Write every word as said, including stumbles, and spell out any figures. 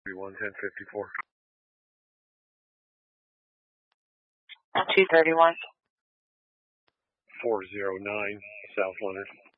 thirty-one ten fifty-four. two thirty-one. four oh nine South Leonard.